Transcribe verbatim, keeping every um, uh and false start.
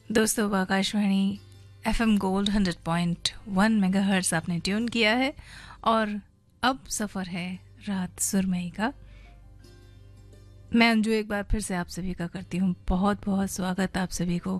दोस्तों, Akashvani FM gold hundred point one megahertz आपने tune किया है और अब सफ़र है रात सुरमई का। मैं अंजू एक बार फिर से आप सभी का करती हूँ बहुत बहुत स्वागत आप सभी को